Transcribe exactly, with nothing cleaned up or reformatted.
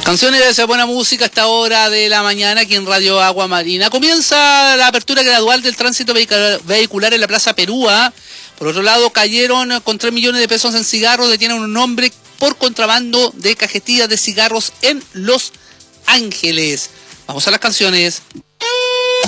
Canciones de buena música a esta hora de la mañana aquí en Radio Agua Marina. Comienza la apertura gradual del tránsito vehicular en la Plaza Perúa. Por otro lado, cayeron con tres millones de pesos en cigarros. Detienen a un hombre por contrabando de cajetillas de cigarros en Los Ángeles. Vamos a las canciones.